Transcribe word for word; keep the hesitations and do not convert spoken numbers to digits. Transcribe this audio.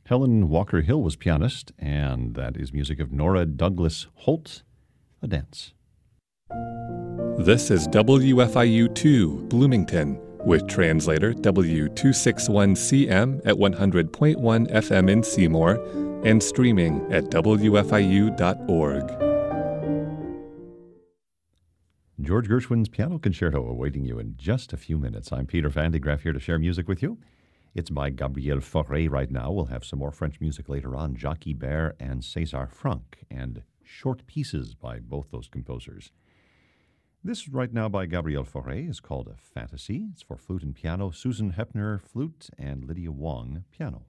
Helen Walker Hill was pianist, and that is music of Nora Douglas Holt, A Dance. This is W F I U two, Bloomington, with translator W two sixty-one C M at one hundred point one F M in Seymour and streaming at W F I U dot org. George Gershwin's Piano Concerto awaiting you in just a few minutes. I'm Peter Van de Graaff here to share music with you. It's by Gabriel Fauré right now. We'll have some more French music later on, Jacques Ibert and César Franck, and short pieces by both those composers. This right now by Gabriel Fauré is called A Fantasy. It's for flute and piano, Susan Hepner, flute, and Lydia Wong, piano.